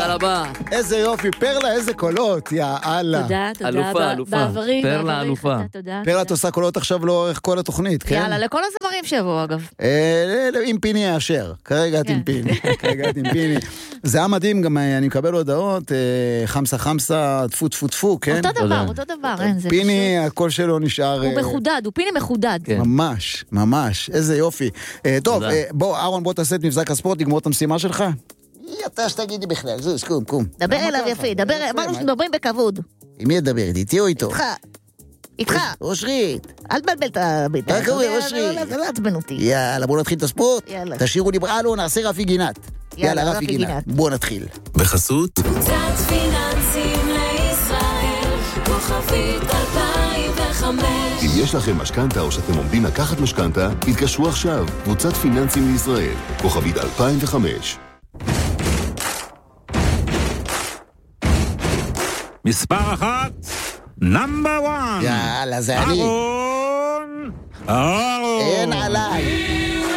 תודה רבה. איזה יופי, פרלה, איזה קולות, יא אללה. תודה, תודה. אלופה, אלופה. פרלה אלופה. פרלה, את עושה קולות עכשיו לאורך כל התוכנית, כן? יאללה, לכל הזמרים שיבואו, אגב. עם פיני האשר, כרגע את עם פיני. זה היה מדהים, גם אני מקבל הודעות, חמסה חמסה, טפו טפו טפו, כן? אותו דבר, אין זה. פיני, הקול שלו נשאר... הוא מחודד, הוא פיני מחודד. ממש, ממש, איזה יופי. טוב, בוא, אהרון, בוא תעשה את מבזק הספורט, נגמור את המשימה שלך. אתה שתגידי בכלל, זוז, קום. דבר אליו יפה, אמרנו שמדברים בכבוד. עם מי ידבר? איתי או איתו? איתך. אושרית. אל תבלבל את הביתה. מה קורה, אושרית? לא לעצבן אותי. יאללה, בוא נתחיל את הספורט. יאללה. תשאירו לי בראלו, נעשה רפי גינת. יאללה, רפי גינת. בוא נתחיל. בחסות קבוצת פיננסים לישראל, כוכבית 2005. אם יש לכם משכנתה או שאתם עומדים לקחת משכנתה, התקשרו עכשיו. קבוצת פיננסים לישראל, כוכבית 2005. מספר 1, נאמבר 1. יאללה, זה אני. אהרון. אין עליי.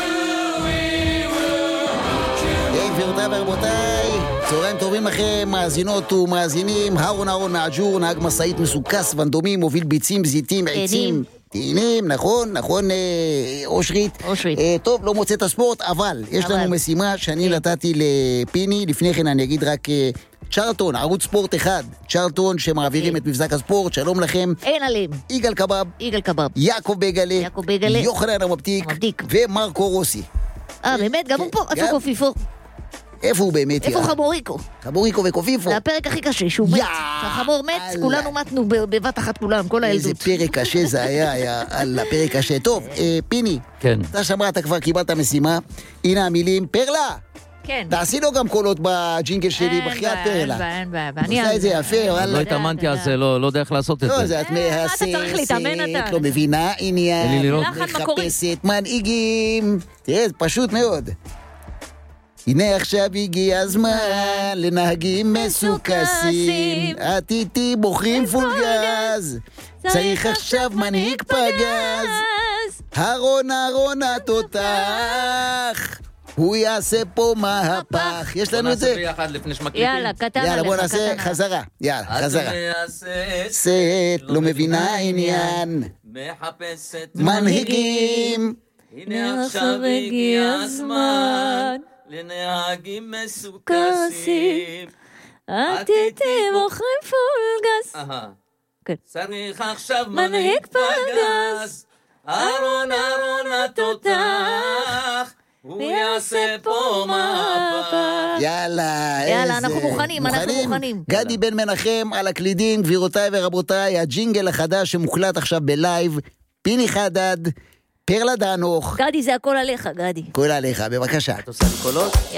גבירותיי ורבותיי, צהריים טובים לכם, מאזינות ומאזינים. אהרון מעג'ור, נהג מסעית מסוכס, ונדומים, מוביל ביצים, זיתים, עצים. תהינים, נכון, אושרית. טוב, לא מוצא את הספורט, אבל יש לנו משימה שאני נתתי לפיני. לפני כן אני אגיד רק צ'רלטון, ערוץ ספורט אחד, צ'רלטון שמעבירים את מבזק הספורט, שלום לכם. אין עליהם. יגאל קבב, יעקב בגלה, יוחנן המבטיק ומרקו רוסי. באמת? גם הוא פה? איפה קופיפו? איפה הוא באמת? איפה חמוריקו? חמוריקו וקופיפו. זה הפרק הכי קשה, שהוא מת. כשהחמור מת, כולנו מתנו בבת אחת כולם, כל הילדות. איזה פרק קשה זה היה על הפרק קשה. טוב, פיני, אתה שמע, אתה כבר קיבלת משימה. הנה המילים, פרלה! כן. תעשי לו גם קולות בג'ינגל שלי, בחיית פרלה. אין בעיה. עושה את זה יפה, לא התאמנתי על זה, לא יודע איך לעשות את זה. לא, זה את מהססת, לא מבינה עניין, מחפשת מנהיגים. תראה, זה פשוט מאוד. הנה עכשיו הגיע הזמן לנהגים מסוכסים, את איתי בוחרים פול גז, צריך עכשיו מנהיג פגז, אהרון התותח, הוא יעשה פה מהפך. יש לנו את זה? יאללה, קטן עליך. יאללה, בוא נעשה חזרה. חזרה. סט, לא מבינה עניין, מחפשת מנהיגים. הנה עכשיו הגיע הזמן לנהגים מסוכסים, את איתי בוחרים פול גז. צריך עכשיו מנהיג פגז, אהרון התותח, הוא יעשה פה מהפך. יאללה, אנחנו מוכנים. גדי בן מנחם על הקלידים, גבירותיי ורבותיי, הג'ינגל החדש שמוקלט עכשיו בלייב, פיני חדד, פרלה דנוך. גדי, זה הכל עליך, גדי. הכל עליך, בבקשה. את עושה לי קולות?